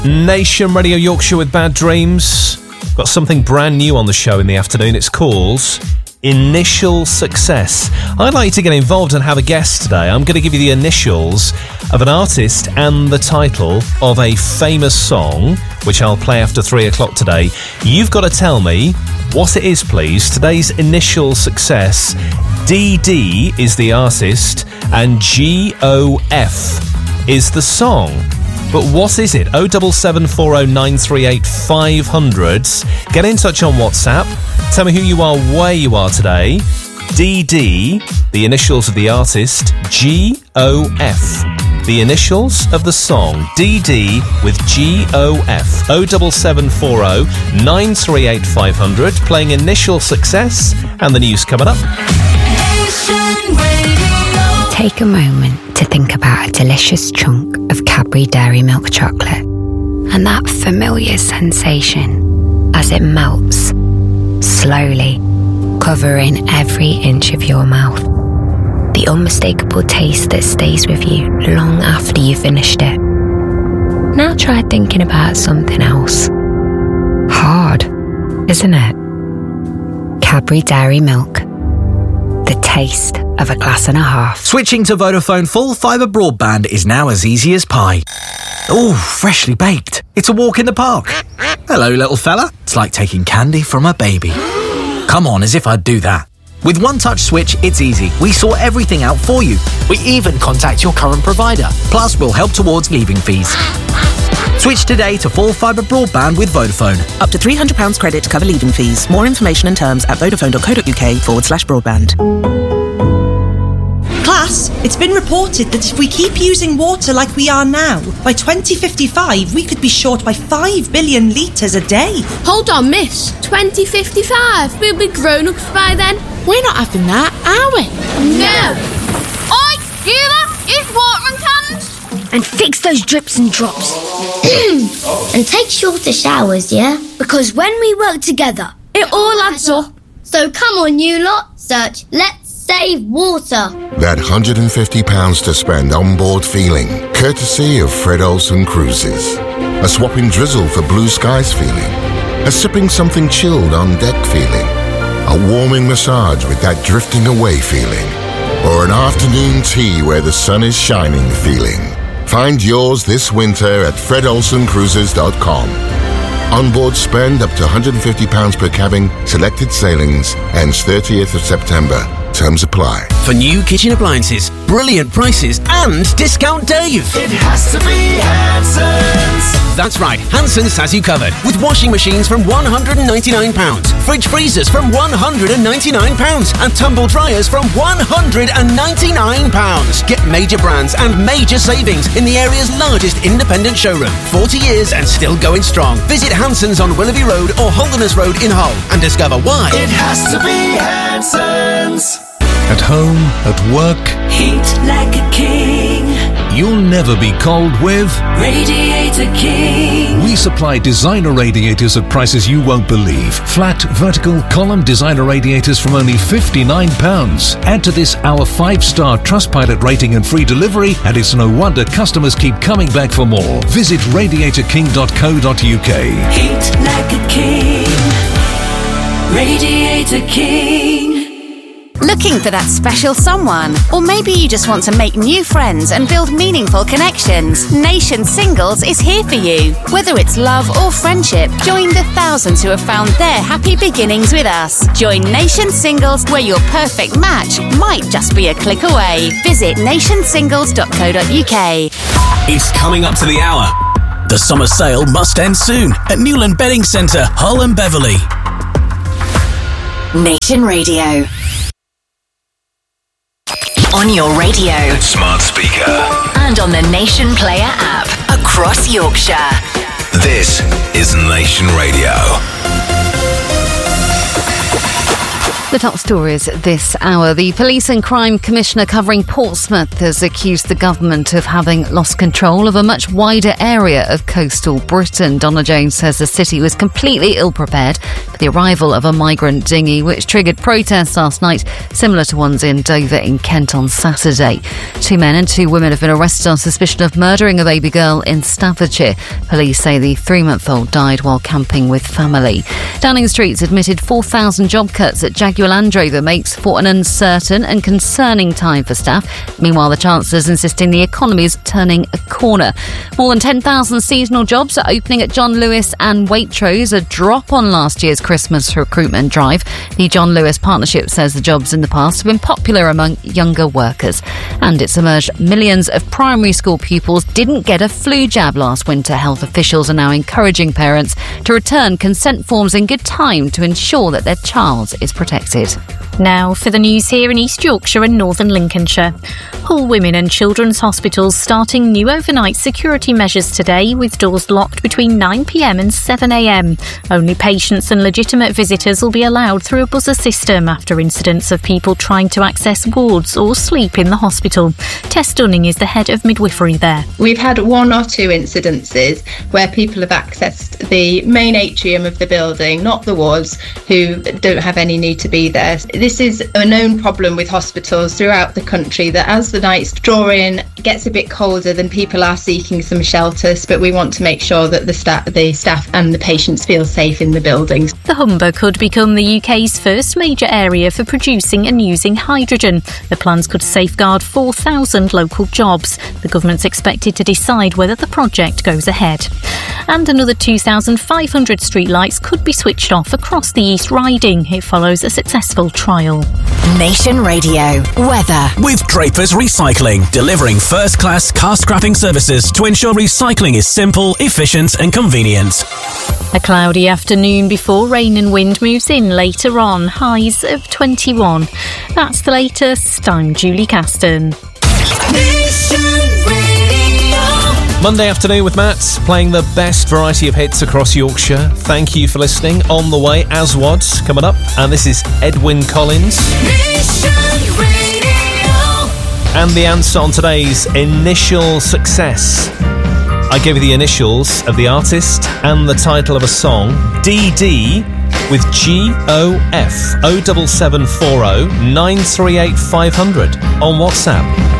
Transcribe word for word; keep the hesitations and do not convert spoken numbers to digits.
Nation Radio Yorkshire with Bad Dreams. Got something brand new on the show in the afternoon. It's called Initial Success. I'd like you to get involved and have a guess today. I'm going to give you the initials of an artist and the title of a famous song, which I'll play after three o'clock today. You've got to tell me what it is, please. Today's Initial Success. D D is the artist and G O F is the song. But what is it? oh seven seven four oh nine three eight five hundred. Get in touch on WhatsApp. Tell me who you are, where you are today. D D, the initials of the artist. G O F, the initials of the song. D D with G O F. oh seven seven four oh nine three eight five hundred. Playing Initial Success, and the news coming up. Take a moment to think about a delicious chunk of Cadbury Dairy Milk chocolate and that familiar sensation as it melts, slowly covering every inch of your mouth. The unmistakable taste that stays with you long after you've finished it. Now try thinking about something else. Hard, isn't it? Cadbury Dairy Milk. The taste of a glass and a half. Switching to Vodafone full fibre broadband is now as easy as pie. Ooh, freshly baked. It's a walk in the park. Hello, little fella. It's like taking candy from a baby. Come on, as if I'd do that. With One Touch Switch, it's easy. We sort everything out for you. We even contact your current provider. Plus, we'll help towards leaving fees. Switch today to full fibre broadband with Vodafone. Up to three hundred pounds credit to cover leaving fees. More information and terms at vodafone.co.uk forward slash broadband. Class, it's been reported that if we keep using water like we are now, by twenty fifty-five we could be short by five billion litres a day. Hold on, miss. twenty fifty-five? We'll be grown-ups by then. We're not having that, are we? No. Oi, you lot, use watering cans. And fix those drips and drops. And take shorter showers, yeah? Because when we work together, it all adds up. So come on, you lot, search Let's Save Water. That one hundred fifty pounds to spend on board feeling, courtesy of Fred Olsen Cruises. A swapping drizzle for blue skies feeling. A sipping something chilled on deck feeling. A warming massage with that drifting away feeling. Or an afternoon tea where the sun is shining feeling. Find yours this winter at fred olsen cruises dot com. Onboard spend up to one hundred fifty pounds per cabin, selected sailings, ends thirtieth of September. Terms apply. For new kitchen appliances, brilliant prices and Discount Dave. It has to be Hanson's. That's right, Hanson's has you covered. With washing machines from one hundred ninety-nine pounds, fridge freezers from one hundred ninety-nine pounds, and tumble dryers from one hundred ninety-nine pounds. Get major brands and major savings in the area's largest independent showroom. forty years and still going strong. Visit Hanson's on Willoughby Road or Holderness Road in Hull and discover why. It has to be Hanson's. At home, at work, heat like a king. You'll never be cold with Radiator King. We supply designer radiators at prices you won't believe. Flat, vertical, column designer radiators from only fifty-nine pounds. Add to this our five-star Trustpilot rating and free delivery, and it's no wonder customers keep coming back for more. Visit radiator king dot co dot uk. Heat like a king. Radiator King. Looking for that special someone? Or maybe you just want to make new friends and build meaningful connections? Nation Singles is here for you. Whether it's love or friendship, join the thousands who have found their happy beginnings with us. Join Nation Singles, where your perfect match might just be a click away. Visit nation singles dot co dot uk. It's coming up to the hour. The summer sale must end soon at Newland Bedding Centre, Hull and Beverley. Nation Radio. On your radio, smart speaker, and on the Nation Player app across Yorkshire. This is Nation Radio. The top stories this hour. The Police and Crime Commissioner covering Portsmouth has accused the government of having lost control of a much wider area of coastal Britain. Donna Jones says the city was completely ill-prepared for the arrival of a migrant dinghy, which triggered protests last night, similar to ones in Dover in Kent on Saturday. Two men and two women have been arrested on suspicion of murdering a baby girl in Staffordshire. Police say the three-month-old died while camping with family. Downing Street's admitted four thousand job cuts at Jaguar Land Rover makes for an uncertain and concerning time for staff. Meanwhile, the Chancellor's insisting the economy is turning a corner. More than ten thousand seasonal jobs are opening at John Lewis and Waitrose, a drop on last year's Christmas recruitment drive. The John Lewis partnership says the jobs in the past have been popular among younger workers. And it's emerged millions of primary school pupils didn't get a flu jab last winter. Health officials are now encouraging parents to return consent forms in good time to ensure that their child is protected. Now for the news here in East Yorkshire and Northern Lincolnshire. Hull Women and Children's Hospitals starting new overnight security measures today, with doors locked between nine p m and seven a m. Only patients and legitimate visitors will be allowed through a buzzer system after incidents of people trying to access wards or sleep in the hospital. Tess Dunning is the head of midwifery there. We've had one or two incidences where people have accessed the main atrium of the building, not the wards, who don't have any need to be there. This is a known problem with hospitals throughout the country, that as the nights draw in, it gets a bit colder, then people are seeking some shelters, but we want to make sure that the, sta- the staff and the patients feel safe in the buildings. The Humber could become the U K's first major area for producing and using hydrogen. The plans could safeguard four thousand local jobs. The government's expected to decide whether the project goes ahead. And another two thousand five hundred streetlights could be switched off across the East Riding. It follows a successful trial. Nation Radio weather with Drapers Recycling, delivering first-class car scrapping services to ensure recycling is simple, efficient and convenient. A cloudy afternoon before rain and wind moves in later on, highs of twenty-one. That's the latest. I'm Julie Caston. Monday afternoon with Matt, playing the best variety of hits across Yorkshire. Thank you for listening. On the way, Aswad's coming up, and this is Edwyn Collins. And the answer on today's initial success. I gave you the initials of the artist and the title of a song. D D with G O F oh seven seven four oh nine three eight five hundred on WhatsApp.